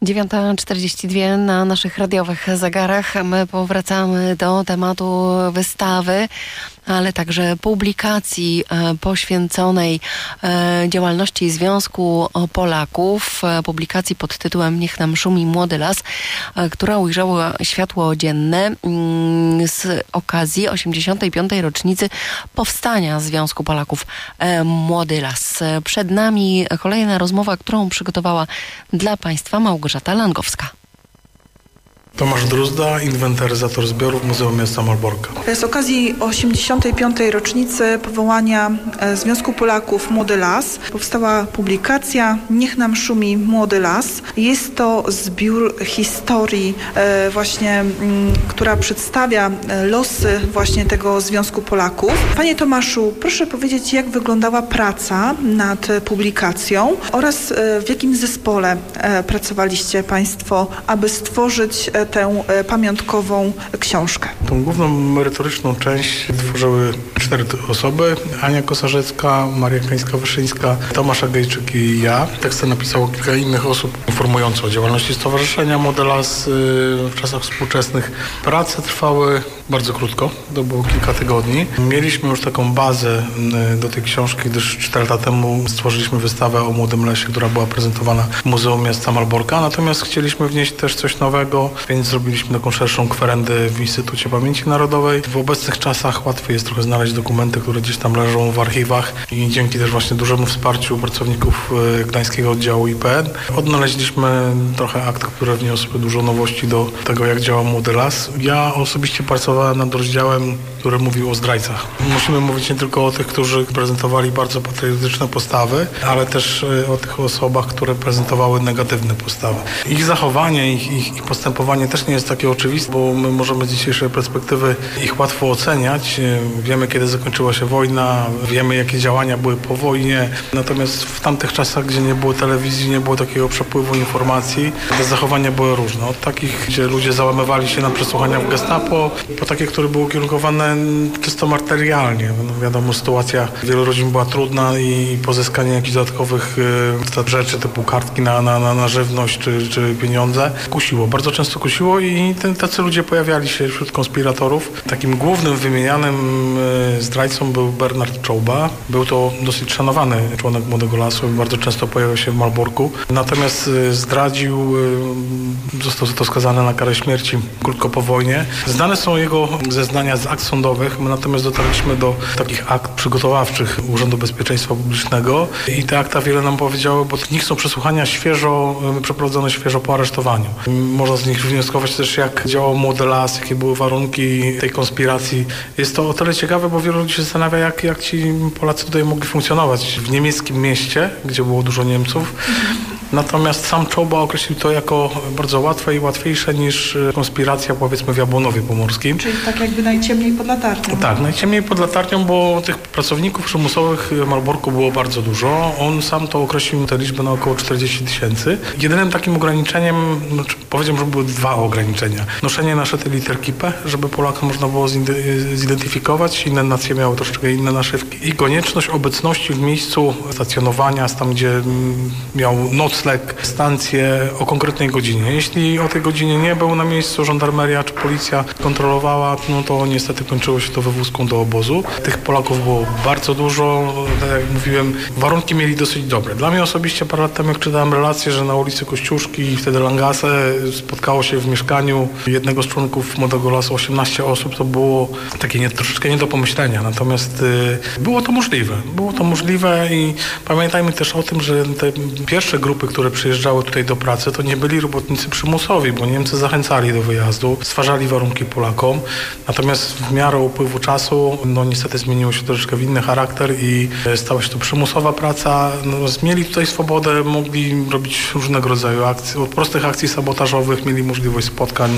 9:42 na naszych radiowych zegarach. My powracamy do tematu wystawy, ale także publikacji poświęconej działalności Związku Polaków. Publikacji pod tytułem Niech nam szumi młody las, która ujrzała światło dzienne z okazji 85. rocznicy powstania Związku Polaków Młody Las. Przed nami kolejna rozmowa, którą przygotowała dla Państwa Małgorzata Langowska. Tomasz Druzda, inwentaryzator zbiorów Muzeum Miasta Malborka. Z okazji 85. rocznicy powołania Związku Polaków Młody Las powstała publikacja Niech nam szumi młody las. Jest to zbiór historii właśnie, która przedstawia losy właśnie tego Związku Polaków. Panie Tomaszu, proszę powiedzieć, jak wyglądała praca nad publikacją oraz w jakim zespole pracowaliście Państwo, aby stworzyć tę pamiątkową książkę. Tą główną merytoryczną część tworzyły 4 osoby. Ania Kosarzecka, Maria Kańska-Wyszyńska, Tomasz Agejczyk i ja. Teksty napisało kilka innych osób informujących o działalności Stowarzyszenia Młody Las w czasach współczesnych. Prace trwały bardzo krótko, to było kilka tygodni. Mieliśmy już taką bazę do tej książki, gdyż 4 lata temu stworzyliśmy wystawę o Młodym Lesie, która była prezentowana w Muzeum Miasta Malborka. Natomiast chcieliśmy wnieść też coś nowego, więc zrobiliśmy taką szerszą kwerendę w Instytucie Pamięci Narodowej. W obecnych czasach łatwiej jest trochę znaleźć dokumenty, które gdzieś tam leżą w archiwach i dzięki też właśnie dużemu wsparciu pracowników Gdańskiego Oddziału IPN odnaleźliśmy trochę akt, które wniosły dużo nowości do tego, jak działa Młody Las. Ja osobiście pracowałem nad rozdziałem, który mówił o zdrajcach. Musimy mówić nie tylko o tych, którzy prezentowali bardzo patriotyczne postawy, ale też o tych osobach, które prezentowały negatywne postawy. Ich zachowanie, ich postępowanie też nie jest takie oczywiste, bo my możemy z dzisiejszej perspektywy ich łatwo oceniać. Wiemy, kiedy zakończyła się wojna, wiemy, jakie działania były po wojnie. Natomiast w tamtych czasach, gdzie nie było telewizji, nie było takiego przepływu informacji, te zachowania były różne. Od takich, gdzie ludzie załamywali się na przesłuchania w Gestapo, po takie, które były ukierunkowane czysto materialnie. No wiadomo, sytuacja wielu rodzin była trudna i pozyskanie jakichś dodatkowych rzeczy typu kartki na żywność czy pieniądze kusiło. Bardzo często kusiło i tacy ludzie pojawiali się wśród konspiratorów. Takim głównym wymienianym zdrajcą był Bernard Czołba. Był to dosyć szanowany członek Młodego Lasu. Bardzo często pojawiał się w Malborku. Natomiast zdradził, został za to skazany na karę śmierci krótko po wojnie. Znane są jego zeznania z akt sądowych. My natomiast dotarliśmy do takich akt przygotowawczych Urzędu Bezpieczeństwa Publicznego i te akta wiele nam powiedziały, bo w nich są przesłuchania przeprowadzone świeżo po aresztowaniu. Można z nich wnioskować też, jak działał Młody Las, jakie były warunki tej konspiracji. Jest to o tyle ciekawe, bo wielu ludzi się zastanawia, jak ci Polacy tutaj mogli funkcjonować w niemieckim mieście, gdzie było dużo Niemców. Natomiast sam Czołba określił to jako bardzo łatwe i łatwiejsze niż konspiracja, powiedzmy, w Jabłonowie Pomorskim. Czyli tak jakby najciemniej pod latarnią. Tak, najciemniej pod latarnią, bo tych pracowników przymusowych w Malborku było bardzo dużo. On sam to określił tę liczbę na około 40 000. Jedynym takim ograniczeniem, powiedziałem, że były 2 ograniczenia. Noszenie naszytej literki P, żeby Polaka można było zidentyfikować. Inne nacje miały troszeczkę inne naszywki. I konieczność obecności w miejscu stacjonowania, tam gdzie miał nocleg, stację o konkretnej godzinie. Jeśli o tej godzinie nie był na miejscu, żandarmeria czy policja kontrolowała, no to niestety kończyło się to wywózką do obozu. Tych Polaków było bardzo dużo. Tak jak mówiłem, warunki mieli dosyć dobre. Dla mnie osobiście parę lat temu, jak czytałem relację, że na ulicy Kościuszki i wtedy Langase spotkało się w mieszkaniu jednego z członków Młodego Lasu 18 osób, to było takie troszeczkę nie do pomyślenia. Natomiast było to możliwe. Było to możliwe i pamiętajmy też o tym, że te pierwsze grupy, które przyjeżdżały tutaj do pracy, to nie byli robotnicy przymusowi, bo Niemcy zachęcali do wyjazdu, stwarzali warunki Polakom. Natomiast w miarę upływu czasu, no niestety zmieniło się troszeczkę w inny charakter i stała się to przymusowa praca. No, mieli tutaj swobodę, mogli robić różnego rodzaju akcje, od prostych akcji sabotażowych, mieli możliwość spotkań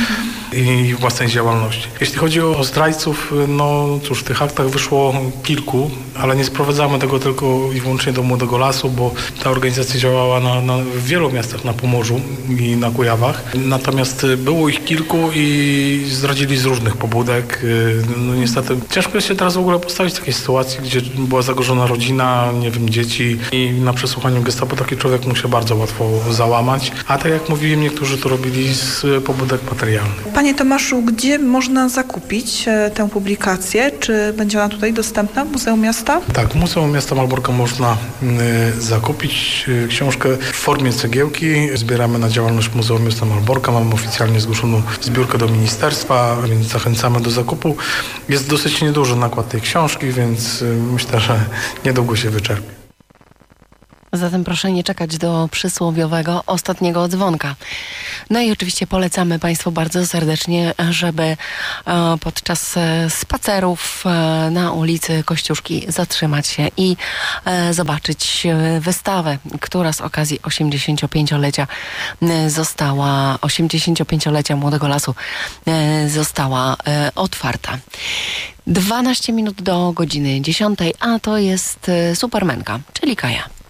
i własnej działalności. Jeśli chodzi o zdrajców, no cóż, w tych aktach wyszło kilku, ale nie sprowadzamy tego tylko i wyłącznie do Młodego Lasu, bo ta organizacja działała w wielu miastach na Pomorzu i na Kujawach. Natomiast było ich kilku i zdradzili z różnych pobudek. No niestety ciężko jest się teraz w ogóle postawić w takiej sytuacji, gdzie była zagrożona rodzina, nie wiem, dzieci i na przesłuchaniu Gestapo taki człowiek mógł się bardzo łatwo załamać. A tak jak mówiłem, niektórzy to robili z pobudek materialnych. Panie Tomaszu, gdzie można zakupić tę publikację? Czy będzie ona tutaj dostępna w Muzeum Miasta? Tak, w Muzeum Miasta Malborka można zakupić książkę w formie cegiełki. Zbieramy na działalność Muzeum Miasta Malborka. Mamy oficjalnie zgłoszoną zbiórkę do ministerstwa, więc zachęcamy do zakupu. Jest dosyć nieduży nakład tej książki, więc myślę, że niedługo się wyczerpie. Zatem proszę nie czekać do przysłowiowego ostatniego dzwonka. No i oczywiście polecamy Państwu bardzo serdecznie, żeby podczas spacerów na ulicy Kościuszki zatrzymać się i zobaczyć wystawę, która z okazji 85-lecia Młodego Lasu została otwarta. 12 minut do godziny 10, a to jest Supermenka, czyli Kaja.